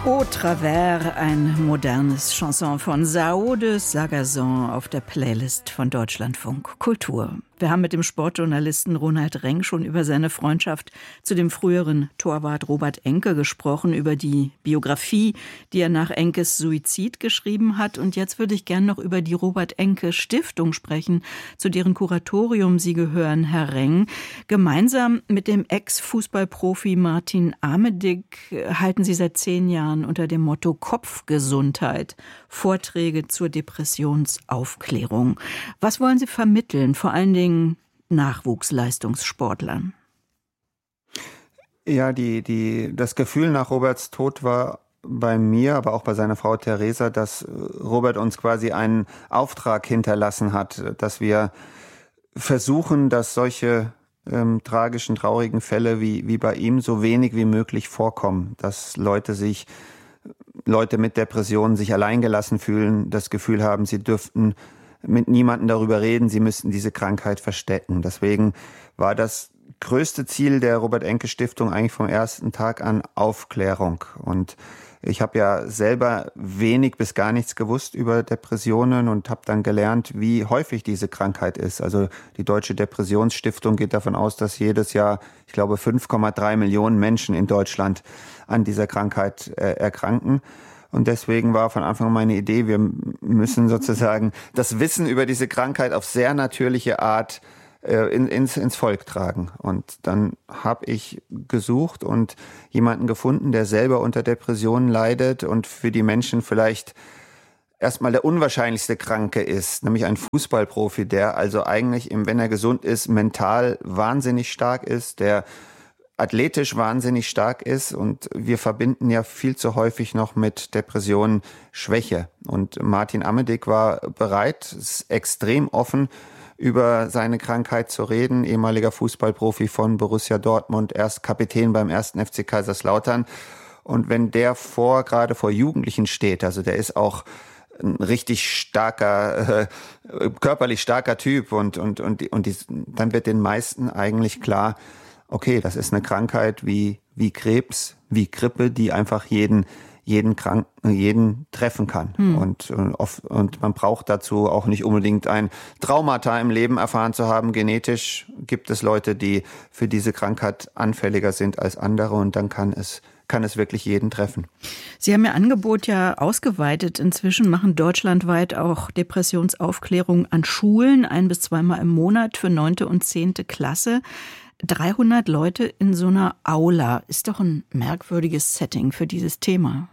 Au travers, ein modernes Chanson von Sao de Sagazon auf der Playlist von Deutschlandfunk Kultur. Wir haben mit dem Sportjournalisten Ronald Renk schon über seine Freundschaft zu dem früheren Torwart Robert Enke gesprochen, über die Biografie, die er nach Enkes Suizid geschrieben hat. Und jetzt würde ich gern noch über die Robert-Enke-Stiftung sprechen, zu deren Kuratorium Sie gehören, Herr Renk. Gemeinsam mit dem Ex-Fußballprofi Martin Amedig halten Sie seit 10 Jahren unter dem Motto Kopfgesundheit Vorträge zur Depressionsaufklärung. Was wollen Sie vermitteln, vor allen Dingen Nachwuchsleistungssportlern? Ja, das Gefühl nach Roberts Tod war bei mir, aber auch bei seiner Frau Theresa, dass Robert uns quasi einen Auftrag hinterlassen hat, dass wir versuchen, dass solche tragischen, traurigen Fälle wie bei ihm so wenig wie möglich vorkommen, dass Leute mit Depressionen sich alleingelassen fühlen, das Gefühl haben, sie dürften mit niemandem darüber reden, sie müssten diese Krankheit verstecken. Deswegen war das größte Ziel der Robert-Enke-Stiftung eigentlich vom ersten Tag an Aufklärung. Und ich habe ja selber wenig bis gar nichts gewusst über Depressionen und habe dann gelernt, wie häufig diese Krankheit ist. Also die Deutsche Depressionsstiftung geht davon aus, dass jedes Jahr, ich glaube, 5,3 Millionen Menschen in Deutschland an dieser Krankheit erkranken. Und deswegen war von Anfang an meine Idee, wir müssen sozusagen das Wissen über diese Krankheit auf sehr natürliche Art ins Volk tragen. Und dann habe ich gesucht und jemanden gefunden, der selber unter Depressionen leidet und für die Menschen vielleicht erstmal der unwahrscheinlichste Kranke ist, nämlich ein Fußballprofi, der also eigentlich, wenn er gesund ist, mental wahnsinnig stark ist, der athletisch wahnsinnig stark ist, und wir verbinden ja viel zu häufig noch mit Depressionen Schwäche. Und Martin Amedig war bereit, ist extrem offen, über seine Krankheit zu reden, ehemaliger Fußballprofi von Borussia Dortmund, erst Kapitän beim 1. FC Kaiserslautern. Und wenn der gerade vor Jugendlichen steht, also der ist auch ein richtig starker, körperlich starker Typ und dann wird den meisten eigentlich klar, okay, das ist eine Krankheit wie Krebs, wie Grippe, die einfach jeden treffen kann. Und man braucht dazu auch nicht unbedingt ein Traumata im Leben erfahren zu haben. Genetisch gibt es Leute, die für diese Krankheit anfälliger sind als andere, und dann kann es wirklich jeden treffen. Sie haben Ihr Angebot ja ausgeweitet. Inzwischen machen deutschlandweit auch Depressionsaufklärung an Schulen 1- bis 2-mal im Monat für 9. und 10. Klasse. 300 Leute in so einer Aula ist doch ein merkwürdiges Setting für dieses Thema.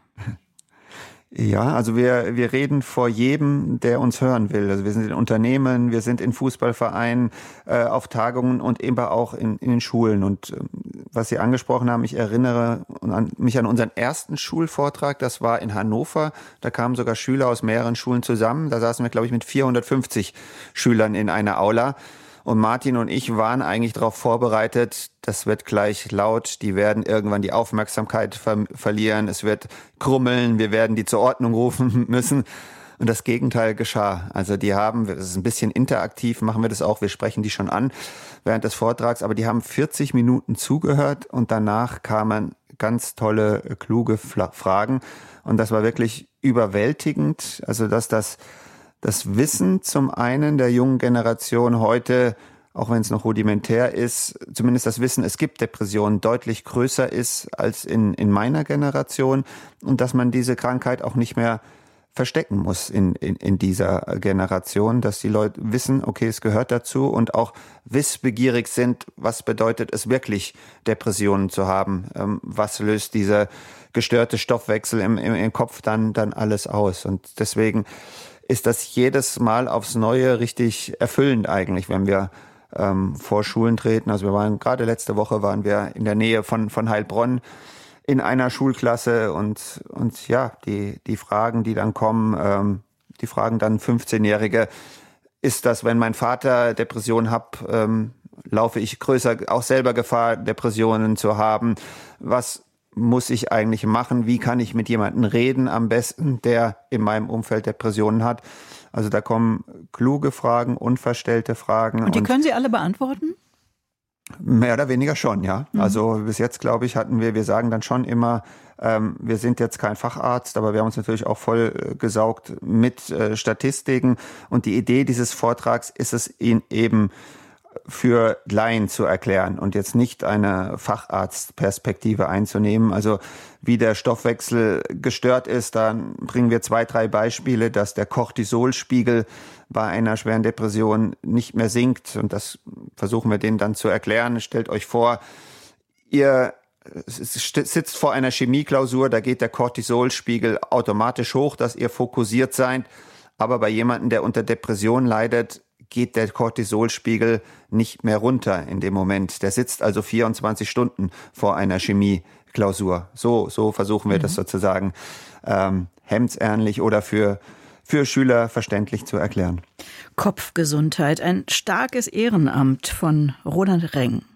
Ja, also wir reden vor jedem, der uns hören will. Also wir sind in Unternehmen, wir sind in Fußballvereinen, auf Tagungen und eben auch in den Schulen. Und was Sie angesprochen haben, ich erinnere mich an unseren ersten Schulvortrag, das war in Hannover. Da kamen sogar Schüler aus mehreren Schulen zusammen. Da saßen wir, glaube ich, mit 450 Schülern in einer Aula. Und Martin und ich waren eigentlich darauf vorbereitet, das wird gleich laut, die werden irgendwann die Aufmerksamkeit verlieren, es wird krummeln, wir werden die zur Ordnung rufen müssen. Und das Gegenteil geschah. Also das ist ein bisschen interaktiv, machen wir das auch, wir sprechen die schon an während des Vortrags, aber die haben 40 Minuten zugehört und danach kamen ganz tolle, kluge Fragen. Und das war wirklich überwältigend, also dass das Wissen zum einen der jungen Generation heute, auch wenn es noch rudimentär ist, zumindest das Wissen, es gibt Depressionen, deutlich größer ist als in meiner Generation, und dass man diese Krankheit auch nicht mehr verstecken muss in dieser Generation, dass die Leute wissen, okay, es gehört dazu, und auch wissbegierig sind, was bedeutet es wirklich, Depressionen zu haben, was löst dieser gestörte Stoffwechsel im Kopf dann alles aus. Und deswegen ist das jedes Mal aufs Neue richtig erfüllend eigentlich, wenn wir vor Schulen treten. Also gerade letzte Woche waren wir in der Nähe von Heilbronn in einer Schulklasse, und ja, die Fragen, die dann kommen, die fragen dann 15-Jährige, ist das, wenn mein Vater Depression hat, laufe ich größer auch selber Gefahr, Depressionen zu haben? Was muss ich eigentlich machen? Wie kann ich mit jemandem reden am besten, der in meinem Umfeld Depressionen hat? Also da kommen kluge Fragen, unverstellte Fragen. Und die können Sie alle beantworten? Mehr oder weniger schon, ja. Also bis jetzt, glaube ich, wir sagen dann schon immer, Wir sind jetzt kein Facharzt, aber wir haben uns natürlich auch voll gesaugt mit Statistiken. Und die Idee dieses Vortrags ist es, ihn eben für Laien zu erklären und jetzt nicht eine Facharztperspektive einzunehmen. Also wie der Stoffwechsel gestört ist, dann bringen wir 2, 3 Beispiele, dass der Cortisolspiegel bei einer schweren Depression nicht mehr sinkt. Und das versuchen wir denen dann zu erklären. Stellt euch vor, ihr sitzt vor einer Chemieklausur, da geht der Cortisolspiegel automatisch hoch, dass ihr fokussiert seid. Aber bei jemandem, der unter Depression leidet, geht der Cortisolspiegel nicht mehr runter in dem Moment. Der sitzt also 24 Stunden vor einer Chemieklausur. So versuchen wir das sozusagen hemdsärmlich oder für Schüler verständlich zu erklären. Kopfgesundheit, ein starkes Ehrenamt von Roland Reng.